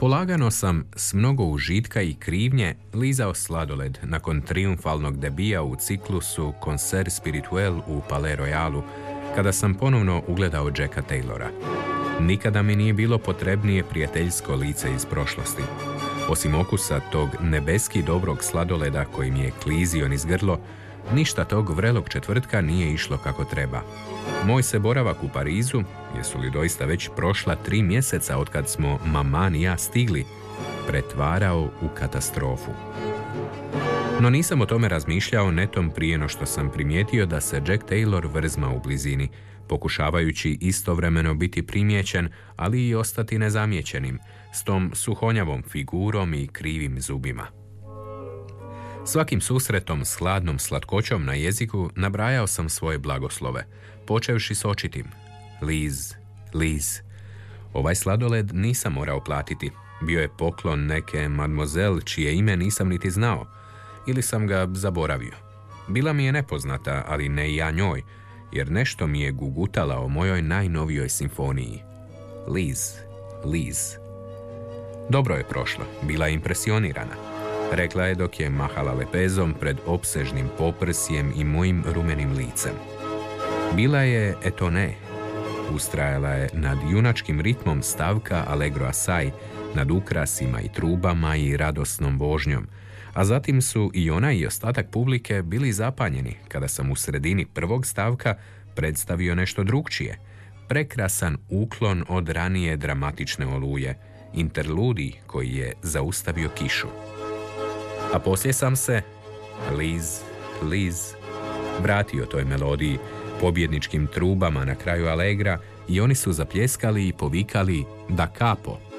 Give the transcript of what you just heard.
Polagano sam s mnogo užitka i krivnje lizao sladoled nakon triumfalnog debija u ciklusu Concert Spirituel u Palais Royalu, kada sam ponovno ugledao Jacka Taylora. Nikada mi nije bilo potrebnije prijateljsko lice iz prošlosti. Osim okusa tog nebeski dobrog sladoleda koji mi je klizio niz grlo, ništa tog vrelog četvrtka nije išlo kako treba. Moj se boravak u Parizu, jesu li doista već prošla 3 mjeseca otkad smo maman i ja stigli, pretvarao u katastrofu. No nisam o tome razmišljao netom prije no što sam primijetio da se Jack Taylor vrzma u blizini, pokušavajući istovremeno biti primijećen, ali i ostati nezamijećenim, s tom suhonjavom figurom i krivim zubima. Svakim susretom s hladnom slatkoćom na jeziku nabrajao sam svoje blagoslove, počevši s očitim. Liz, Liz. Ovaj sladoled nisam morao platiti. Bio je poklon neke mademoiselle čije ime nisam niti znao. Ili sam ga zaboravio. Bila mi je nepoznata, ali ne i ja njoj, jer nešto mi je gugutala o mojoj najnovijoj simfoniji. Liz, Liz. Dobro je prošlo, bila je impresionirana. Rekla je dok je mahala lepezom pred opsežnim poprsjem i mojim rumenim licem. Bila je etone. Ustrajala je nad junačkim ritmom stavka Allegro assai, nad ukrasima i trubama i radosnom vožnjom, a zatim su i ona i ostatak publike bili zapanjeni kada sam u sredini prvog stavka predstavio nešto drukčije, prekrasan uklon od ranije dramatične oluje, interludij koji je zaustavio kišu. A poslije sam se, Liz, Liz, vratio toj melodiji, pobjedničkim trubama na kraju Allegra i oni su zapljeskali i povikali da capo.